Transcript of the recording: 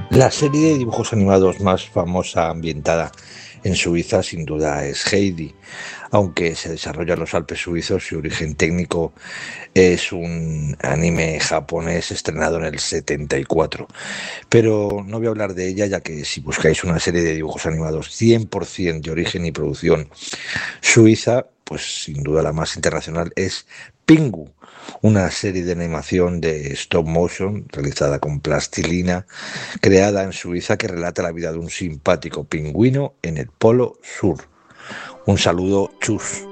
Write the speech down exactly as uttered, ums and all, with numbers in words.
La serie de dibujos animados más famosa ambientada en Suiza sin duda es Heidi, aunque se desarrolla en los Alpes suizos. Su origen técnico es un anime japonés estrenado en el setenta y cuatro. Pero no voy a hablar de ella, ya que si buscáis una serie de dibujos animados cien por ciento de origen y producción suiza, pues sin duda la más internacional es Pingu, una serie de animación de stop motion realizada con plastilina, creada en Suiza, que relata la vida de un simpático pingüino en el Polo Sur. Un saludo, chus.